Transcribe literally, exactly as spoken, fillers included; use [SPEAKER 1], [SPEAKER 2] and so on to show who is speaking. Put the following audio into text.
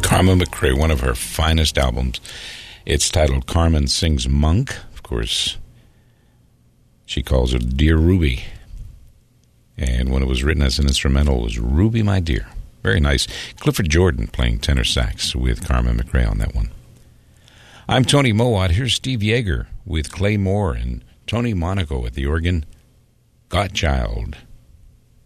[SPEAKER 1] Carmen McRae, one of her finest albums. It's titled Carmen Sings Monk. Of course, she calls it Dear Ruby. And when it was written as an instrumental, it was Ruby, My Dear. Very nice. Clifford Jordan playing tenor sax with Carmen McRae on that one. I'm Tony Mowat. Here's Steve Yeager with Clay Moore and Tony Monaco at the organ. Godchild.